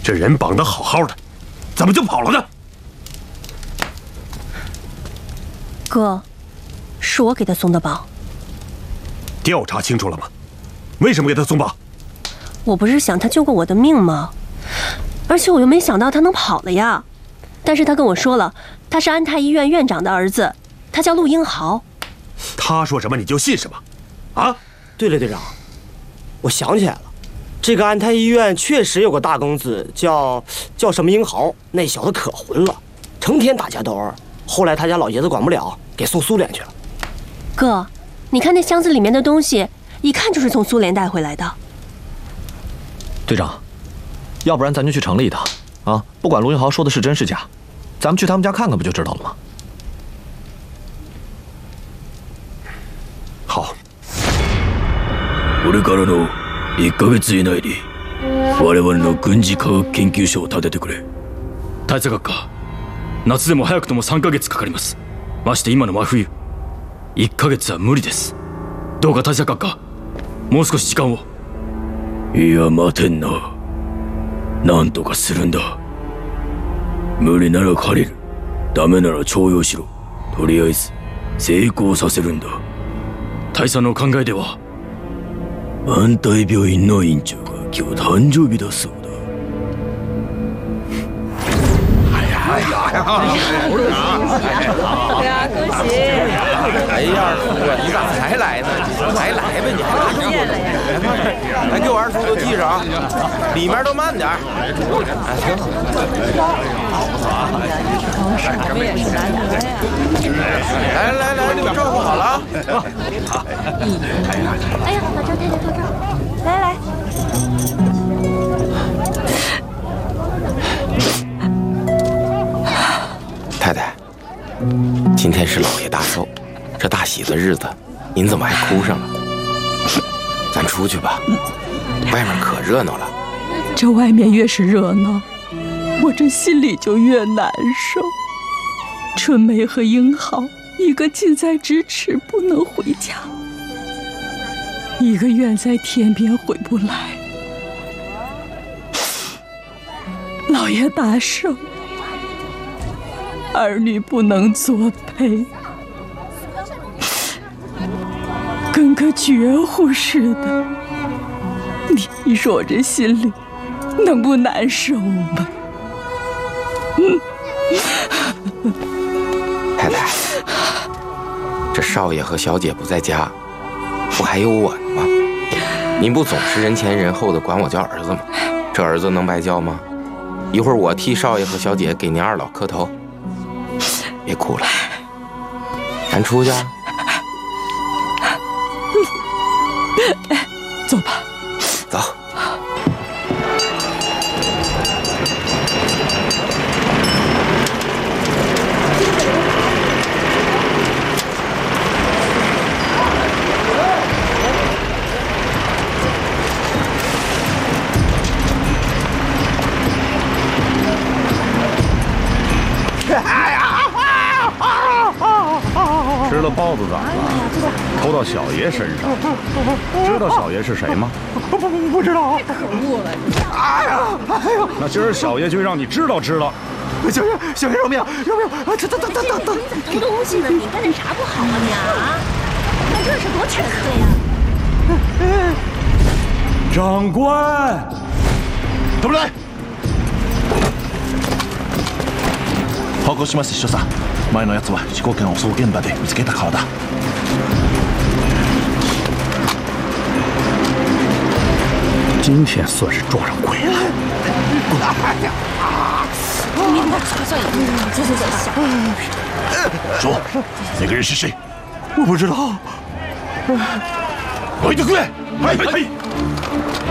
这人绑得好好的，怎么就跑了呢？ 哥，是我给他松的绑。 调查清楚了吗？为什么给他松绑？ 我不是想他救过我的命吗？而且我又没想到他能跑了呀。但是他跟我说了，他是安泰医院院长的儿子，他叫陆英豪。 他说什么你就信什么？啊？ 对了，队长，我想起来了，这个安泰医院确实有个大公子，叫什么英豪，那小子可混了，成天打架斗殴。后来他家老爷子管不了，给送苏联去了。 哥，你看那箱子里面的东西，一看就是从苏联带回来的。 队长，要不然咱就去城里一趟啊！不管陆英豪说的是真是假，咱们去他们家看看不就知道了吗？ 好。 これからの1ヶ月以内に我々の軍事科学研究所を建ててくれ。 大佐閣下、夏でも早くとも3ヶ月かかります。まして今の真冬、1ヶ月は無理です。どうか大佐閣下、もう少し時間を。 いや待てんな。なんとかするんだ。無理なら借りる。ダメなら徴用しろ。とりあえず成功させるんだ。 大佐のお考えでは。 安泰病院の院長が今日誕生日だそうだ。 哎呀，对呀，恭喜！哎呀，你咋才来呢？还来呗，你还见了呀？来，给我2叔都系上啊，里面都慢点。哎，挺好。什么也是难得呀！来，你们照顾好了啊！好。 哎呀，把张太太照照，来。 太太，今天是老爷大寿，这大喜的日子，您怎么还哭上了？咱出去吧，外面可热闹了。 这外面越是热闹，我这心里就越难受。春梅和英豪，一个近在咫尺不能回家，一个远在天边回不来。老爷大寿，儿女不能作陪，跟个绝户似的。你说我这心里能不难受吗？ 太太，这少爷和小姐不在家，不还有我呢吗？您不总是人前人后的管我叫儿子吗？这儿子能白叫吗？一会儿我替少爷和小姐给您二老磕头。别哭了，咱出去啊。 走吧。 走。 吃了豹子胆了，偷到小爷身上。知道小爷是谁吗？ 不知道。 可恶了！ 哎呀！ 那今儿小爷就让你知道。 小爷饶命！等！ 你怎么偷东西呢？你干点啥不好啊你啊？看这是多吃亏呀！ 长官， 怎么来？ 報告します、秘書さん。前のやつは事故現を襲う現場で見つけた顔だ。 今天算是撞上鬼了。 说，那个人是谁？ 我不知道。 回てくれ！はい。